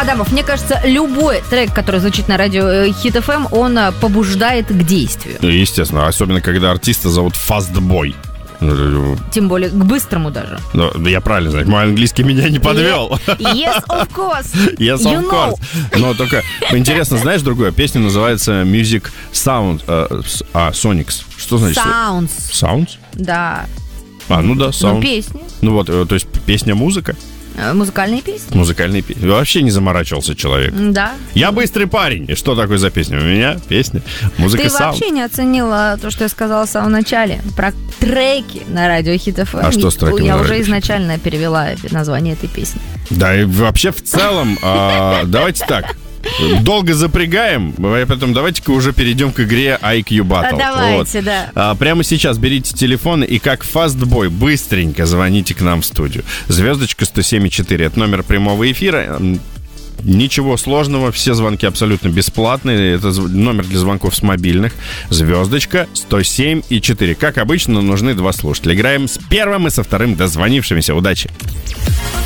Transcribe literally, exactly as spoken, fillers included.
Адамов, мне кажется, любой трек, который звучит на радио Хит эф эм, он побуждает к действию. Естественно, особенно когда артиста зовут Fastboy. Тем более к быстрому даже. Ну, я правильно знаю, мой английский меня не подвел. Yes, of course. Yes, of You course. know. Но только интересно, знаешь, другое? Песня называется Music Sound, э, а, Sonics. Что значит? Sounds. Sounds? Да. А, ну да, Sounds. Ну, песни. Ну вот, э, то есть песня-музыка? Музыкальные песни. Музыкальные песни. Вообще не заморачивался человек. Да. Я быстрый парень. И что такое за песня? У меня песня. Музыка Ты Sound. вообще не оценила то, что я сказала в самом начале про треки на радио Хит эф эм. А что с треками Я на уже радио? изначально перевела название этой песни. Да, и вообще в целом, а, давайте так. Долго запрягаем, поэтому давайте-ка уже перейдем к игре ай кью Battle. А давайте, Вот. да. А, прямо сейчас берите телефон и как фастбой быстренько звоните к нам в студию. Звездочка сто семь и четыре. Это номер прямого эфира. Ничего сложного, все звонки абсолютно бесплатные. Это номер для звонков с мобильных. Звездочка сто семь и четыре. Как обычно, нужны два слушателя. Играем с первым и со вторым дозвонившимися. Удачи!